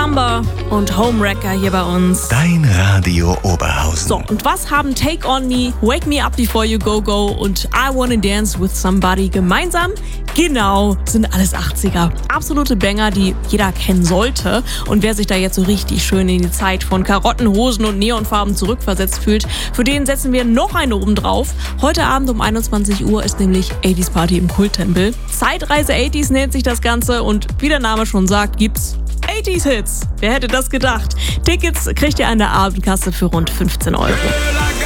Number und Homewrecker hier bei uns. Dein Radio Oberhausen. So, und was haben Take On Me, Wake Me Up Before You Go Go und I Wanna Dance With Somebody gemeinsam? Genau, sind alles 80er. Absolute Banger, die jeder kennen sollte. Und wer sich da jetzt so richtig schön in die Zeit von Karottenhosen und Neonfarben zurückversetzt fühlt, für den setzen wir noch eine oben drauf. Heute Abend um 21 Uhr ist nämlich 80s Party im Kulttempel. Zeitreise 80s nennt sich das Ganze und wie der Name schon sagt, gibt's 80s Hits. Wer hätte das gedacht? Tickets kriegt ihr an der Abendkasse für rund 15 €.